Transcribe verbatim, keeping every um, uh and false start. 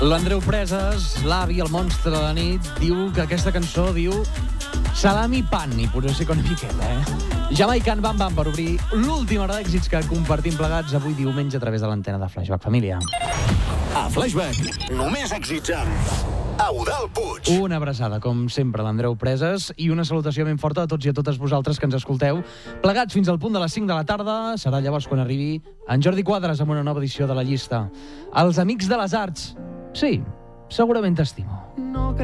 L'Andreu Preses, l'avi, el monstre de la nit, diu que aquesta cançó diu Salami Pan, i potser sí que una miqueta, eh? Jamaican Bam Bam per obrir l'última hora d'èxits que compartim plegats avui diumenge a través de l'antena de Flashback Família. A Flashback, només èxits amb Eudald Puig. Una abraçada, com sempre, l'Andreu Preses i una salutació ben forta a tots i a totes vosaltres que ens escolteu. Plegats fins al punt de les cinc de la tarda, serà llavors quan arribi en Jordi Quadres amb una nova edició de La Llista. Els amics de les arts. Sí, segurament t'estimo.